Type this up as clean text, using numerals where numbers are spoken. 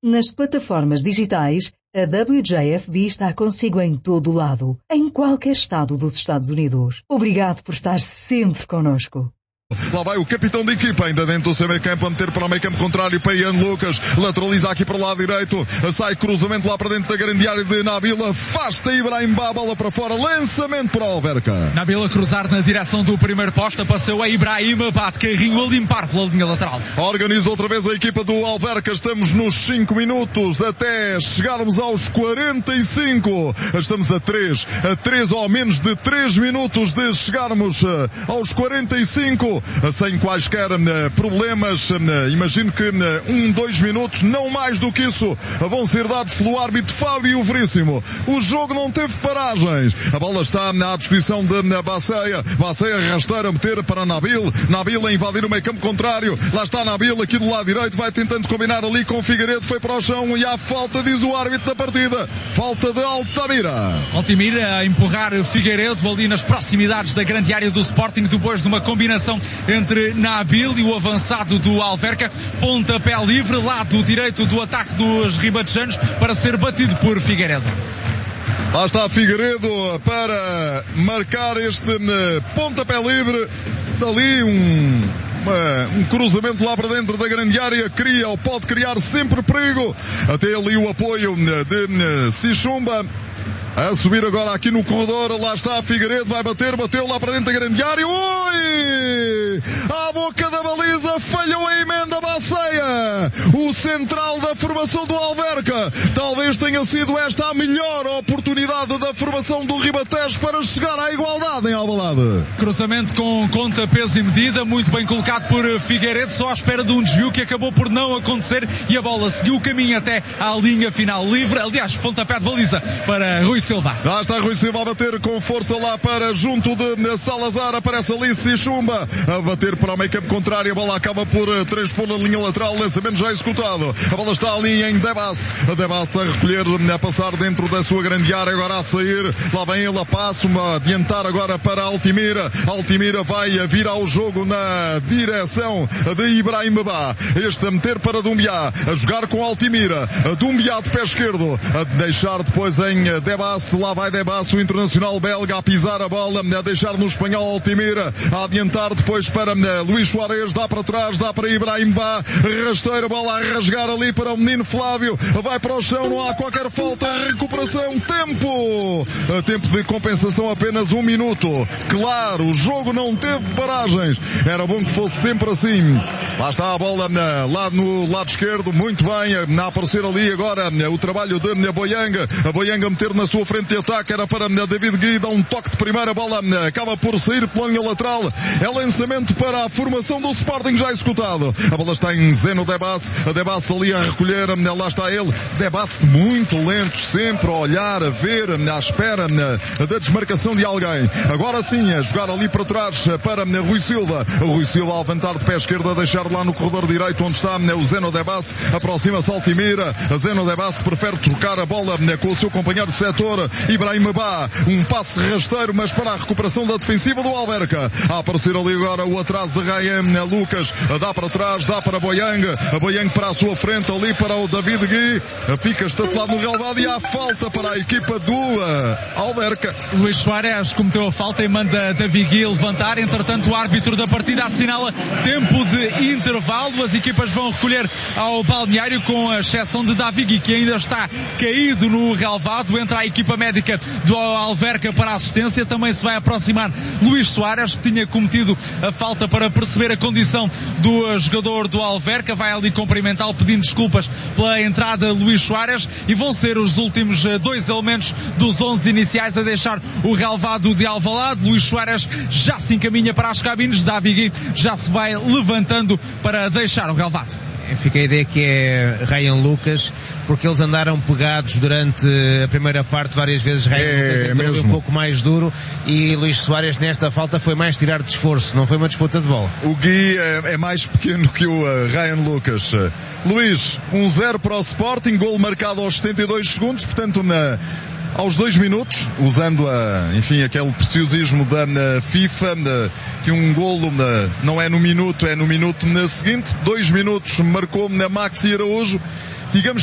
Nas plataformas digitais, a WJFD está consigo em todo o lado, em qualquer estado dos Estados Unidos. Obrigado por estar sempre connosco. Lá vai o capitão da equipa, ainda dentro do seu meio campo, a meter para o meio campo contrário para Ian Lucas, lateraliza aqui para o lado direito, sai cruzamento lá para dentro da grande área de Nabil, afasta Ibrahim Ba, bola para fora, lançamento para o Alverca. Nabil a cruzar na direção do primeiro poste, passou a Ibrahim Ba de carrinho a limpar pela linha lateral. Organiza outra vez a equipa do Alverca, estamos nos 5 minutos até chegarmos aos 45, estamos a 3 ou menos de 3 minutos de chegarmos aos 45, sem quaisquer problemas. Imagino que 2 minutos, não mais do que isso, vão ser dados pelo árbitro Fábio Veríssimo. O jogo não teve paragens, a bola está à disposição de Baceia, rasteira a meter para Nabil a invadir o meio campo contrário, lá está Nabil aqui do lado direito, vai tentando combinar ali com Figueiredo, foi para o chão e há falta, diz o árbitro da partida, falta de Altamira a empurrar Figueiredo ali nas proximidades da grande área do Sporting, depois de uma combinação entre Nabil e o avançado do Alverca. Pontapé livre, lado direito do ataque dos ribatejanos, para ser batido por Figueiredo. Lá está Figueiredo para marcar este pontapé livre. Dali um cruzamento lá para dentro da grande área, cria ou pode criar sempre perigo. Até ali o apoio de Sichumba. A subir agora aqui no corredor, lá está Figueiredo, vai bateu lá para dentro da grande área, ui! À boca da baliza, falhou a emenda Baceia, o central da formação do Alverca. Talvez tenha sido esta a melhor oportunidade da formação do Ribatejo para chegar à igualdade em Alvalade. Cruzamento com conta, peso e medida, muito bem colocado por Figueiredo, só à espera de um desvio que acabou por não acontecer e a bola seguiu o caminho até à linha final livre. Aliás, pontapé de baliza para Rui Silva. Lá está Rui Silva a bater com força lá para junto de Salazar, aparece ali Sichumba a bater para o meio campo contrário, a bola acaba por transpor na linha lateral, lançamento já executado, a bola está ali em Debast a recolher, a passar dentro da sua grande área, agora a sair, lá vem ele a passo, a adiantar agora para Altimira vai vir ao jogo na direção de Ibrahim Ba, este a meter para Dumbiá, a jogar com Altimira, Dumbiá de pé esquerdo, a deixar depois em Debast, lá vai Debast, o internacional belga, a pisar a bola, a deixar no espanhol Altimira, a adiantar depois para Luís Soares, dá para trás, dá para Ibrahim Ba, rasteira, bola a rasgar ali para o menino Flávio, vai para o chão, não há qualquer falta, recuperação, tempo de compensação, apenas 1 minuto. Claro, o jogo não teve paragens, era bom que fosse sempre assim. Lá está a bola lá no lado esquerdo, muito bem, a aparecer ali agora o trabalho de Boyanga, a Boyanga meter na sua frente de ataque, era para David Gui, dá um toque de primeira, bola acaba por sair pela linha lateral, é lançamento para a formação do Sporting já executado, a bola está em Zeno Debast, a Debast ali a recolher, lá está ele, Debast muito lento, sempre a olhar, a ver, à espera da desmarcação de alguém, agora sim a jogar ali para trás para Rui Silva a levantar de pé esquerdo, a deixar lá no corredor direito onde está o Zeno Debast, aproxima-se Altimira, a Zeno Debast prefere trocar a bola com o seu companheiro de setor Ibrahim Ba, um passe rasteiro, mas para a recuperação da defensiva do Alverca, a aparecer ali agora o atraso de Ryan Lucas, dá para trás, dá para Boyanga, a Boyanga para a sua frente, ali para o David Gui, fica estatelado no relvado e há falta para a equipa do Alverca. Luís Soares cometeu a falta e manda David Gui levantar, entretanto o árbitro da partida assinala tempo de intervalo, as equipas vão recolher ao balneário, com a exceção de David Gui, que ainda está caído no relvado, entra a equipa médica do Alverca para a assistência, também se vai aproximar Luís Soares, que tinha cometido a falta, para perceber a condição do jogador do Alverca, vai ali cumprimentá-lo pedindo desculpas pela entrada de Luís Soares, e vão ser os últimos 2 elementos dos 11 iniciais a deixar o relvado de Alvalade. Luís Soares já se encaminha para as cabines, David Gui já se vai levantando para deixar o relvado. Fica a ideia que é Ryan Lucas, porque eles andaram pegados durante a primeira parte várias vezes. Ryan Lucas entrou um pouco mais duro e Luís Soares nesta falta foi mais tirar de esforço, não foi uma disputa de bola. O Gui é mais pequeno que o Ryan Lucas. Luís, 1-0 para o Sporting, golo marcado aos 72 segundos, portanto aos 2 minutos, usando aquele preciosismo da FIFA, que um golo não é no minuto, é no minuto seguinte. 2 minutos marcou Maxi Araújo, digamos